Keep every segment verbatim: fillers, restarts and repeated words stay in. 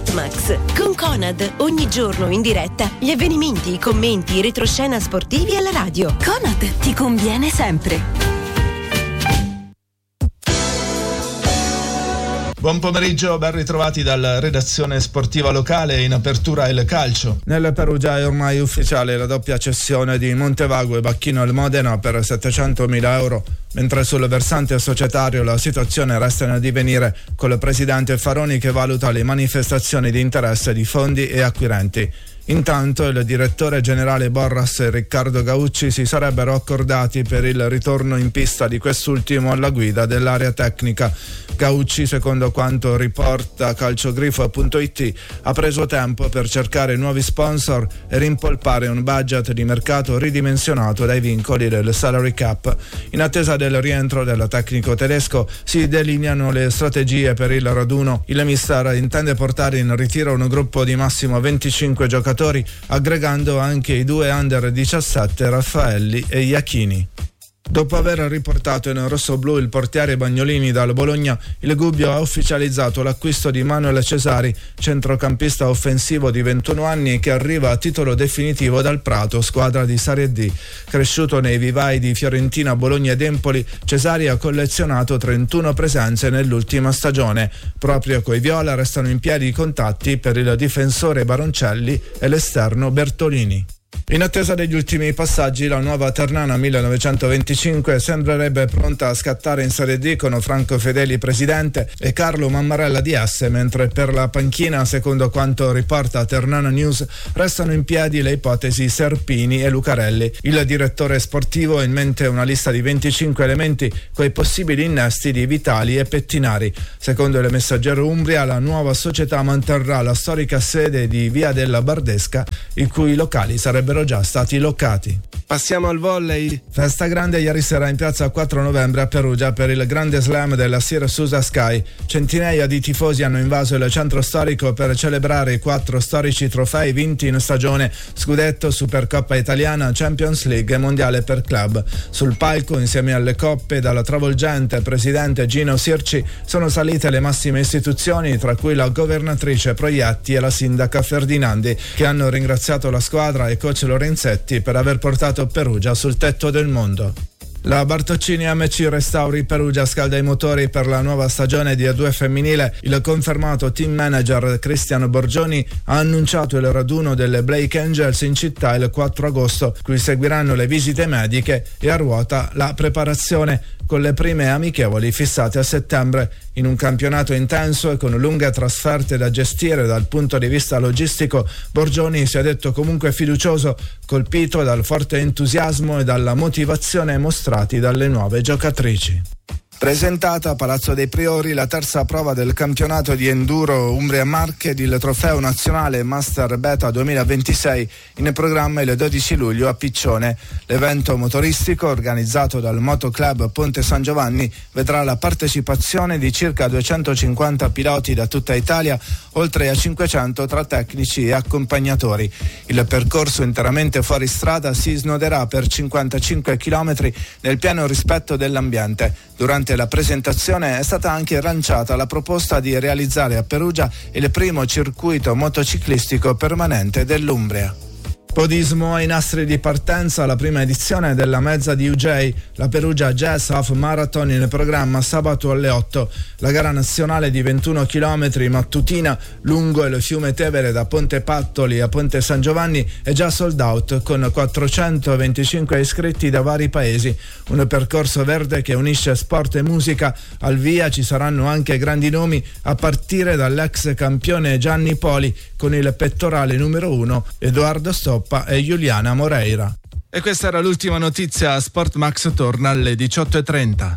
Sportmax con Conad, ogni giorno in diretta gli avvenimenti, i commenti, i retroscena sportivi alla radio. Conad ti conviene sempre. Buon pomeriggio, ben ritrovati dalla redazione sportiva locale. In apertura il calcio. Nel Perugia è ormai ufficiale la doppia cessione di Montevago e Bacchino al Modena per settecentomila euro, mentre sul versante societario la situazione resta in addivenire, con il presidente Faroni che valuta le manifestazioni di interesse di fondi e acquirenti. Intanto il direttore generale Borras e Riccardo Gaucci si sarebbero accordati per il ritorno in pista di quest'ultimo alla guida dell'area tecnica. Gaucci, secondo quanto riporta calciogrifo punto it, ha preso tempo per cercare nuovi sponsor e rimpolpare un budget di mercato ridimensionato dai vincoli del salary cap. In attesa del rientro del tecnico tedesco si delineano le strategie per il raduno. Il mister intende portare in ritiro un gruppo di massimo venticinque giocatori, aggregando anche i due under diciassette Raffaelli e Iachini. Dopo aver riportato in rossoblu il portiere Bagnolini dal Bologna, il Gubbio ha ufficializzato l'acquisto di Manuel Cesari, centrocampista offensivo di ventuno anni che arriva a titolo definitivo dal Prato, squadra di Serie D. Cresciuto nei vivai di Fiorentina, Bologna ed Empoli, Cesari ha collezionato trentuno presenze nell'ultima stagione. Proprio coi viola restano in piedi i contatti per il difensore Baroncelli e l'esterno Bertolini. In attesa degli ultimi passaggi, la nuova Ternana millenovecentoventicinque sembrerebbe pronta a scattare in Serie D con Franco Fedeli presidente e Carlo Mammarella D S, mentre per la panchina, secondo quanto riporta Ternana News, restano in piedi le ipotesi Serpini e Lucarelli. Il direttore sportivo ha in mente una lista di venticinque elementi coi possibili innesti di Vitali e Pettinari. Secondo il Messaggero Umbria, la nuova società manterrà la storica sede di Via della Bardesca, i cui locali sarebbero già stati locati. Passiamo al volley. Festa grande ieri sera in piazza quattro novembre a Perugia per il grande slam della Siracusa Sky. Centinaia di tifosi hanno invaso il centro storico per celebrare i quattro storici trofei vinti in stagione: Scudetto, Supercoppa Italiana, Champions League e Mondiale per club. Sul palco, insieme alle coppe, dalla travolgente presidente Gino Sirci, sono salite le massime istituzioni, tra cui la governatrice Proietti e la sindaca Ferdinandi, che hanno ringraziato la squadra e coach Lorenzetti per aver portato Perugia sul tetto del mondo. La Bartoccini M C Restauri Perugia scalda i motori per la nuova stagione di A due femminile. Il confermato team manager Cristiano Borgioni ha annunciato il raduno delle Blake Angels in città il quattro agosto, cui seguiranno le visite mediche e a ruota la preparazione, con le prime amichevoli fissate a settembre. In un campionato intenso e con lunghe trasferte da gestire dal punto di vista logistico, Borgioni si è detto comunque fiducioso, colpito dal forte entusiasmo e dalla motivazione mostrati dalle nuove giocatrici. Presentata a Palazzo dei Priori la terza prova del campionato di enduro Umbria Marche, il trofeo nazionale Master Beta duemilaventisei, in programma il dodici luglio a Piccione. L'evento motoristico, organizzato dal Motoclub Ponte San Giovanni, vedrà la partecipazione di circa duecentocinquanta piloti da tutta Italia, oltre a cinquecento tra tecnici e accompagnatori. Il percorso interamente fuori strada si snoderà per cinquantacinque chilometri nel pieno rispetto dell'ambiente. Durante la presentazione è stata anche lanciata la proposta di realizzare a Perugia il primo circuito motociclistico permanente dell'Umbria. Podismo ai nastri di partenza, la prima edizione della mezza di U J, la Perugia Jazz Half Marathon, in programma sabato alle otto. La gara nazionale di ventuno chilometri mattutina lungo il fiume Tevere da Ponte Pattoli a Ponte San Giovanni è già sold out, con quattrocentoventicinque iscritti da vari paesi. Un percorso verde che unisce sport e musica. Al via ci saranno anche grandi nomi, a partire dall'ex campione Gianni Poli con il pettorale numero uno, Edoardo Stoppa e Giuliana Moreira. E questa era l'ultima notizia. Sportmax torna alle diciotto e trenta.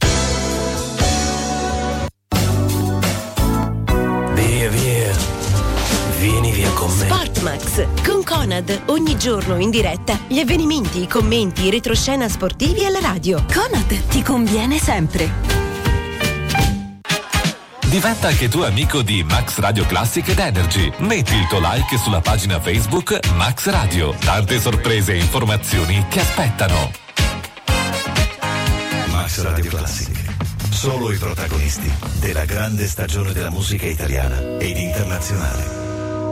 Via via, vieni via con me. Sportmax con Conad, ogni giorno in diretta gli avvenimenti, i commenti, i retroscena sportivi alla radio. Conad ti conviene sempre. Diventa anche tu amico di Max Radio Classic ed Energy. Metti il tuo like sulla pagina Facebook Max Radio. Tante sorprese e informazioni ti aspettano. Max Radio Classic. Solo i protagonisti della grande stagione della musica italiana ed internazionale.